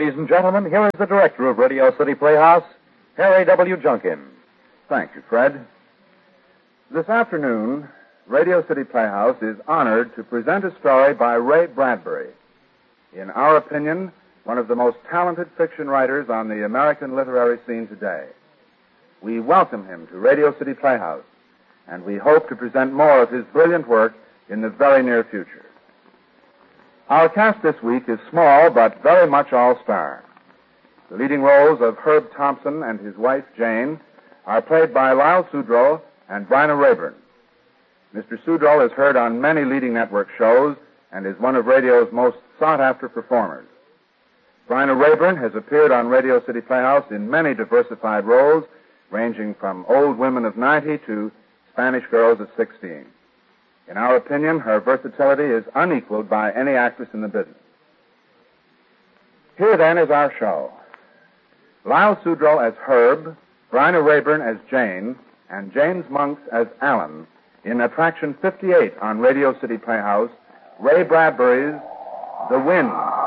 Ladies and gentlemen, here is the director of Radio City Playhouse, Harry W. Junkin. Thank you, Fred. This afternoon, Radio City Playhouse is honored to present a story by Ray Bradbury. In our opinion, one of the most talented fiction writers on the American literary scene today. We welcome him to Radio City Playhouse, and we hope to present more of his brilliant work in the very near future. Our cast this week is small but very much all-star. The leading roles of Herb Thompson and his wife, Jane, are played by Lyle Sudrow and Bryna Raeburn. Mr. Sudrow is heard on many leading network shows and is one of radio's most sought-after performers. Bryna Raeburn has appeared on Radio City Playhouse in many diversified roles, ranging from old women of 90 to Spanish girls of 16. In our opinion, her versatility is unequaled by any actress in the business. Here, then, is our show. Lyle Sudrow as Herb, Bryna Raeburn as Jane, and James Monks as Alan in Attraction 58 on Radio City Playhouse, Ray Bradbury's The Wind.